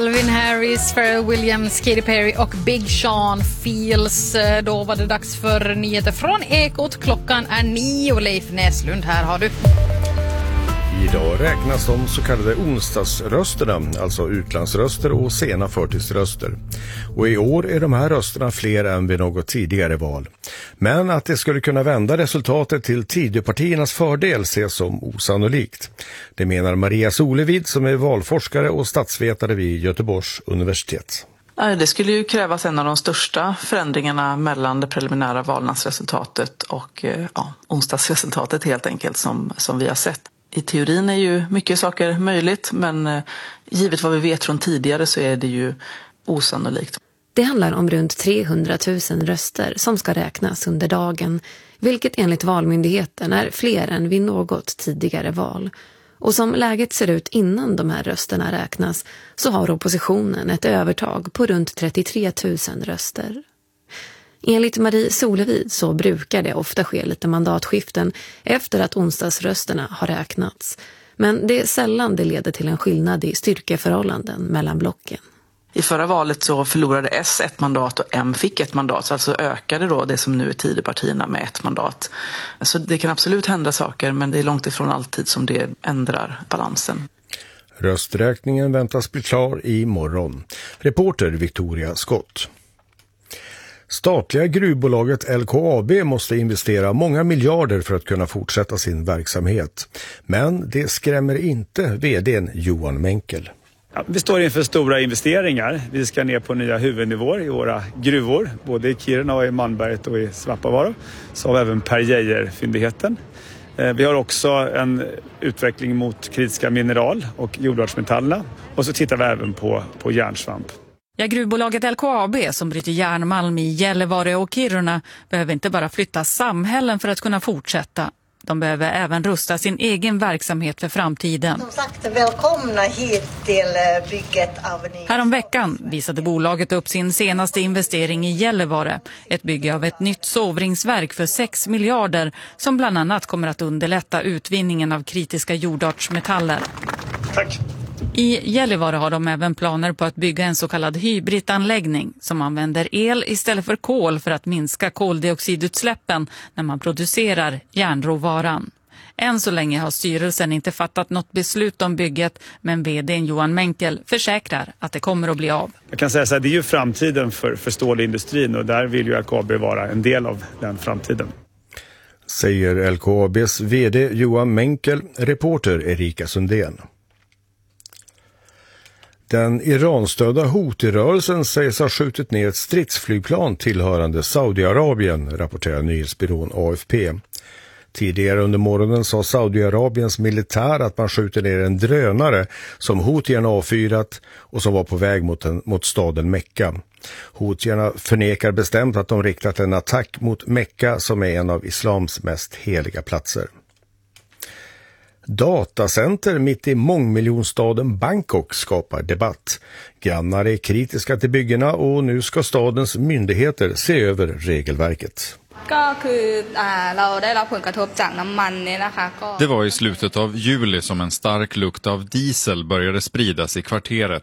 Calvin Harris, Pharrell Williams, Katy Perry och Big Sean Fields. Då var det dags för nyheter från Ekot. Klockan är 9 och Leif Näslund, här har du. Idag räknas de så kallade onsdagsrösterna, alltså utlandsröster och sena förtidsröster. Och i år är de här rösterna fler än vid något tidigare val. Men att det skulle kunna vända resultatet till Tidöpartiernas fördel ses som osannolikt. Det menar Maria Solevid som är valforskare och statsvetare vid Göteborgs universitet. Det skulle ju krävas en av de största förändringarna mellan det preliminära valnadsresultatet och onsdagsresultatet helt enkelt som vi har sett. I teorin är ju mycket saker möjligt, men givet vad vi vet från tidigare så är det ju osannolikt. Det handlar om runt 300 000 röster som ska räknas under dagen, vilket enligt Valmyndigheten är fler än vid något tidigare val. Och som läget ser ut innan de här rösterna räknas så har oppositionen ett övertag på runt 33 000 röster. Enligt Marie Solevid så brukar det ofta ske lite mandatskiften efter att onsdagsrösterna har räknats. Men det är sällan det leder till en skillnad i styrkeförhållanden mellan blocken. I förra valet så förlorade S ett mandat och M fick ett mandat, så alltså ökade då det som nu är Tidöpartierna med ett mandat. Så det kan absolut hända saker, men det är långt ifrån alltid som det ändrar balansen. Rösträkningen väntas bli klar i morgon. Reporter Victoria Skott. Statliga gruvbolaget LKAB måste investera många miljarder för att kunna fortsätta sin verksamhet. Men det skrämmer inte vd:n Johan Menkel. Ja, vi står inför stora investeringar. Vi ska ner på nya huvudnivåer i våra gruvor, både i Kiruna och i Malmberget och i Svappavaara. Så har vi även Per Geijer-fyndigheten. Vi har också en utveckling mot kritiska mineral och jordartsmetallerna. Och så tittar vi även på järnsvamp. Ja, gruvbolaget LKAB som bryter järnmalm i Gällivare och Kiruna behöver inte bara flytta samhällen för att kunna fortsätta. De behöver även rusta sin egen verksamhet för framtiden. Som sagt, välkomna hit till bygget av ny... Häromveckan visade bolaget upp sin senaste investering i Gällivare. Ett bygge av ett nytt sovringsverk för 6 miljarder som bland annat kommer att underlätta utvinningen av kritiska jordartsmetaller. Tack! I Gällivare har de även planer på att bygga en så kallad hybridanläggning som använder el istället för kol för att minska koldioxidutsläppen när man producerar järnråvaran. Än så länge har styrelsen inte fattat något beslut om bygget, men vd:n Johan Menkel försäkrar att det kommer att bli av. Jag kan säga så här, det är ju framtiden för stålindustrin och där vill ju LKAB vara en del av den framtiden. Säger LKABs vd Johan Menkel, reporter Erika Sundén. Den Iranstödda Houthi-rörelsen sägs ha skjutit ner ett stridsflygplan tillhörande Saudiarabien, rapporterar nyhetsbyrån AFP. Tidigare under morgonen sa Saudiarabiens militär att man skjuter ner en drönare som Houthierna avfyrat och som var på väg mot staden Mekka. Houthierna förnekar bestämt att de riktat en attack mot Mekka som är en av islams mest heliga platser. Datacenter mitt i mångmiljonstaden Bangkok skapar debatt. Grannar är kritiska till byggena och nu ska stadens myndigheter se över regelverket. Det var i slutet av juli som en stark lukt av diesel började spridas i kvarteret.